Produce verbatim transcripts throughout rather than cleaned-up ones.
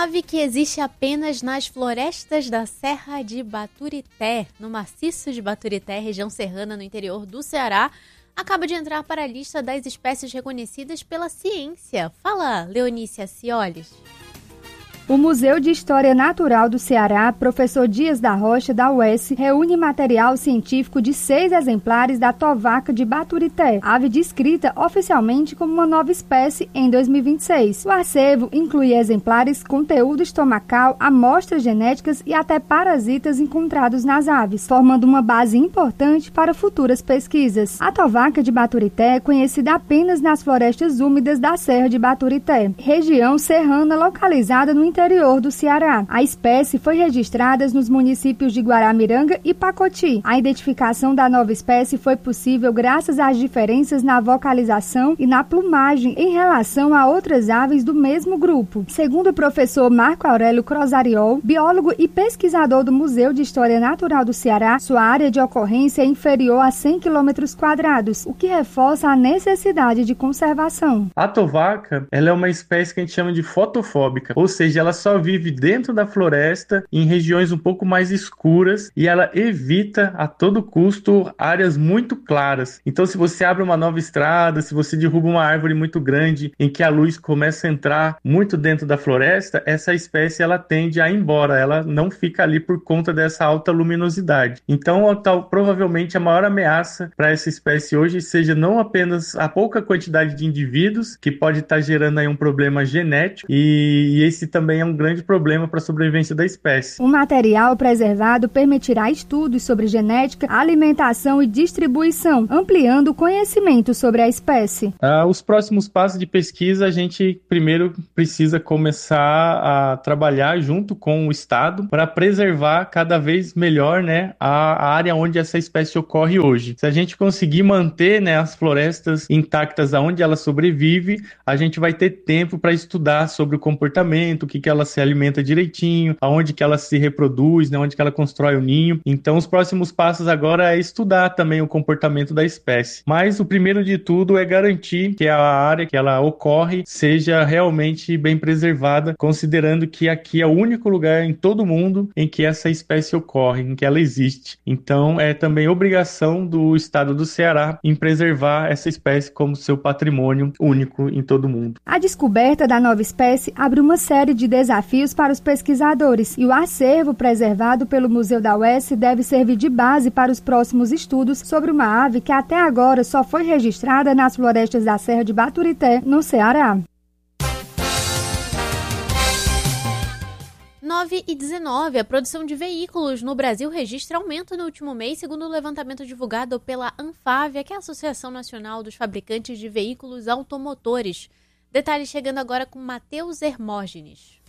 Uma ave que existe apenas nas florestas da Serra de Baturité, no maciço de Baturité, região serrana no interior do Ceará, acaba de entrar para a lista das espécies reconhecidas pela ciência. Fala, Leonícia Ciolis. O Museu de História Natural do Ceará, Professor Dias da Rocha, da U E S, reúne material científico de seis exemplares da tovaca de Baturité, ave descrita oficialmente como uma nova espécie em dois mil e vinte e seis. O acervo inclui exemplares, conteúdo estomacal, amostras genéticas e até parasitas encontrados nas aves, formando uma base importante para futuras pesquisas. A tovaca de Baturité é conhecida apenas nas florestas úmidas da Serra de Baturité, região serrana localizada no interior interior do Ceará. A espécie foi registrada nos municípios de Guaramiranga e Pacoti. A identificação da nova espécie foi possível graças às diferenças na vocalização e na plumagem em relação a outras aves do mesmo grupo. Segundo o professor Marco Aurélio Crosariol, biólogo e pesquisador do Museu de História Natural do Ceará, sua área de ocorrência é inferior a cem quilômetros quadrados, o que reforça a necessidade de conservação. A tovaca, ela é uma espécie que a gente chama de fotofóbica, ou seja, ela só vive dentro da floresta, em regiões um pouco mais escuras, e ela evita a todo custo áreas muito claras. Então, se você abre uma nova estrada, se você derruba uma árvore muito grande, em que a luz começa a entrar muito dentro da floresta, essa espécie ela tende a ir embora, ela não fica ali por conta dessa alta luminosidade. Então, tal, provavelmente a maior ameaça para essa espécie hoje seja não apenas a pouca quantidade de indivíduos, que pode estar gerando aí um problema genético, e, e esse também é um grande problema para a sobrevivência da espécie. O material preservado permitirá estudos sobre genética, alimentação e distribuição, ampliando o conhecimento sobre a espécie. Ah, os próximos passos de pesquisa, a gente primeiro precisa começar a trabalhar junto com o Estado para preservar cada vez melhor, né, a, a área onde essa espécie ocorre hoje. Se a gente conseguir manter, né, as florestas intactas aonde ela sobrevive, a gente vai ter tempo para estudar sobre o comportamento, o que, que ela se alimenta direitinho, aonde que ela se reproduz, né, onde que ela constrói o ninho. Então, os próximos passos agora é estudar também o comportamento da espécie. Mas o primeiro de tudo é garantir que a área que ela ocorre seja realmente bem preservada, considerando que aqui é o único lugar em todo o mundo em que essa espécie ocorre, em que ela existe. Então, é também obrigação do estado do Ceará em preservar essa espécie como seu patrimônio único em todo o mundo. A descoberta da nova espécie abre uma série de desafios para os pesquisadores e o acervo preservado pelo Museu da U E S deve servir de base para os próximos estudos sobre uma ave que até agora só foi registrada nas florestas da Serra de Baturité, no Ceará. nove e dezenove. A produção de veículos no Brasil registra aumento no último mês, segundo o levantamento divulgado pela Anfávia, que é a Associação Nacional dos Fabricantes de Veículos Automotores. Detalhes chegando agora com Matheus Hermógenes.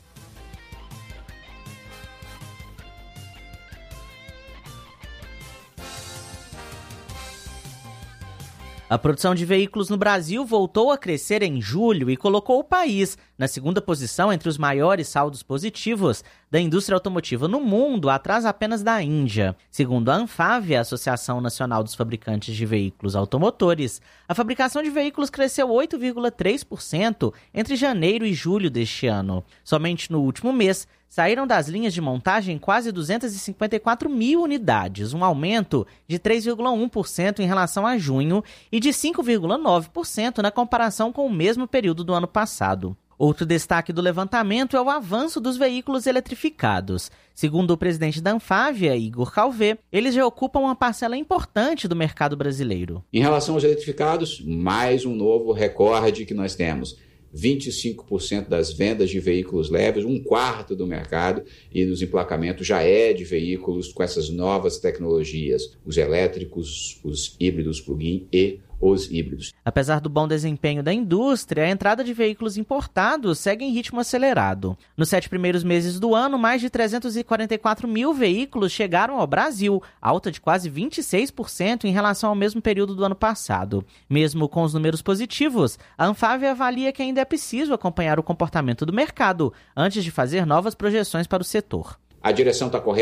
A produção de veículos no Brasil voltou a crescer em julho e colocou o país na segunda posição entre os maiores saldos positivos da indústria automotiva no mundo, atrás apenas da Índia. Segundo a Anfávia, a Associação Nacional dos Fabricantes de Veículos Automotores, a fabricação de veículos cresceu oito vírgula três por cento entre janeiro e julho deste ano. Somente no último mês, saíram das linhas de montagem quase duzentas e cinquenta e quatro mil unidades, um aumento de três vírgula um por cento em relação a junho e de cinco vírgula nove por cento na comparação com o mesmo período do ano passado. Outro destaque do levantamento é o avanço dos veículos eletrificados. Segundo o presidente da Anfávia, Igor Calvé, eles já ocupam uma parcela importante do mercado brasileiro. Em relação aos eletrificados, mais um novo recorde que nós temos. vinte e cinco por cento das vendas de veículos leves, um quarto do mercado e dos emplacamentos já é de veículos com essas novas tecnologias, os elétricos, os híbridos plug-in e os híbridos. Apesar do bom desempenho da indústria, a entrada de veículos importados segue em ritmo acelerado. Nos sete primeiros meses do ano, mais de trezentos e quarenta e quatro mil veículos chegaram ao Brasil, alta de quase vinte e seis por cento em relação ao mesmo período do ano passado. Mesmo com os números positivos, a Anfávia avalia que ainda é preciso acompanhar o comportamento do mercado antes de fazer novas projeções para o setor. A direção está correta,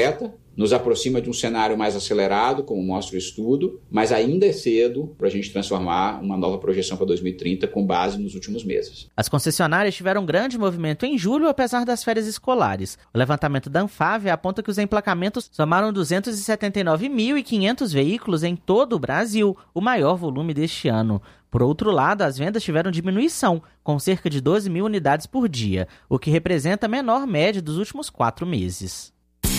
nos aproxima de um cenário mais acelerado, como mostra o estudo, mas ainda é cedo para a gente transformar uma nova projeção para dois mil e trinta com base nos últimos meses. As concessionárias tiveram grande movimento em julho, apesar das férias escolares. O levantamento da Anfávia aponta que os emplacamentos somaram duzentos e setenta e nove mil e quinhentos veículos em todo o Brasil, o maior volume deste ano. Por outro lado, as vendas tiveram diminuição, com cerca de doze mil unidades por dia, o que representa a menor média dos últimos quatro meses.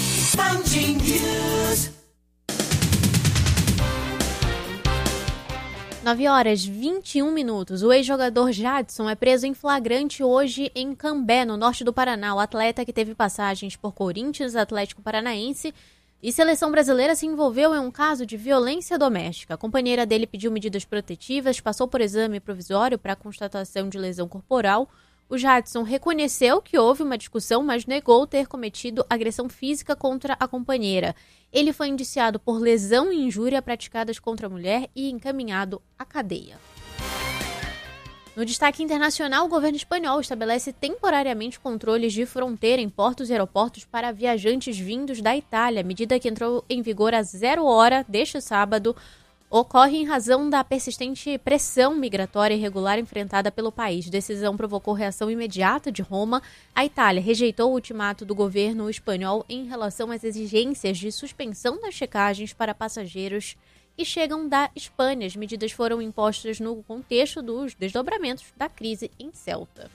nove horas e vinte e um minutos. O ex-jogador Jadson é preso em flagrante hoje em Cambé, no norte do Paraná. O atleta, que teve passagens por Corinthians, Atlético Paranaense e Seleção Brasileira, se envolveu em um caso de violência doméstica. A companheira dele pediu medidas protetivas, passou por exame provisório para constatação de lesão corporal. O Jadson reconheceu que houve uma discussão, mas negou ter cometido agressão física contra a companheira. Ele foi indiciado por lesão e injúria praticadas contra a mulher e encaminhado à cadeia. No destaque internacional, o governo espanhol estabelece temporariamente controles de fronteira em portos e aeroportos para viajantes vindos da Itália. A medida, que entrou em vigor às zero hora deste sábado, ocorre em razão da persistente pressão migratória irregular enfrentada pelo país. A decisão provocou reação imediata de Roma. A Itália rejeitou o ultimato do governo espanhol em relação às exigências de suspensão das checagens para passageiros que chegam da Espanha. As medidas foram impostas no contexto dos desdobramentos da crise em Ceuta.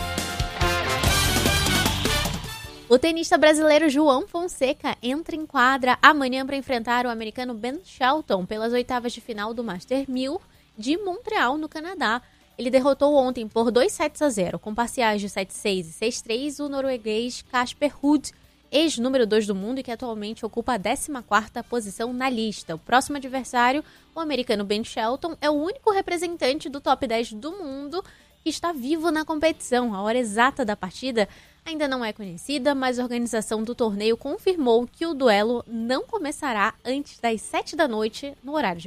O tenista brasileiro João Fonseca entra em quadra amanhã para enfrentar o americano Ben Shelton pelas oitavas de final do Master mil de Montreal, no Canadá. Ele derrotou ontem por dois sets a zero, com parciais de sete a seis e seis a três, o norueguês Casper Ruud, ex-número dois do mundo e que atualmente ocupa a décima quarta posição na lista. O próximo adversário, o americano Ben Shelton, é o único representante do top dez do mundo que está vivo na competição. A hora exata da partida ainda não é conhecida, mas a organização do torneio confirmou que o duelo não começará antes das sete da noite no horário de